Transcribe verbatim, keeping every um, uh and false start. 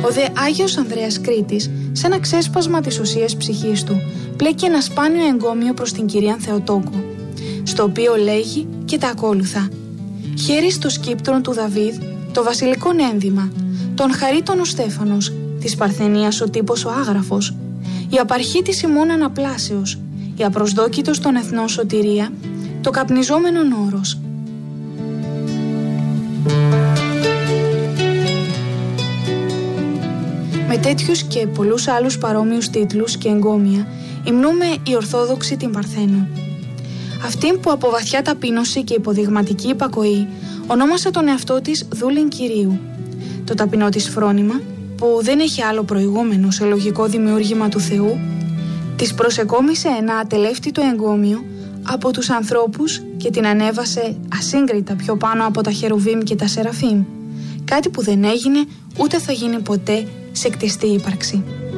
Ο δε Άγιος Ανδρέας Κρήτης, σε ένα ξέσπασμα της οσίας ψυχής του, πλέκει ένα σπάνιο εγκόμιο προς την Κυρίαν Θεοτόκου, στο οποίο λέγει και τα ακόλουθα: «Χέρι στο σκύπτρον του Δαβίδ, το βασιλικό ένδυμα, τον χαρίτων ο Στέφανος, της Παρθενίας ο τύπος ο Άγραφος, η απαρχή της ημών αναπλάσεως, η απροσδόκητος των εθνών σωτηρία, το καπνιζόμενον όρος». Με τέτοιους και πολλούς άλλους παρόμοιους τίτλους και εγκόμια υμνούμε η Ορθόδοξη την Παρθένο. Αυτήν που από βαθιά ταπείνωση και υποδειγματική υπακοή ονόμασε τον εαυτό της δούλην Κυρίου. Το ταπεινό της φρόνημα, που δεν έχει άλλο προηγούμενο σε λογικό δημιούργημα του Θεού, της προσεκόμισε ένα ατελεύτητο εγκόμιο από τους ανθρώπους και την ανέβασε ασύγκριτα πιο πάνω από τα Χερουβίμ και τα Σεραφείμ, κάτι που δεν έγινε ούτε θα γίνει ποτέ σε κτιστή ύπαρξη.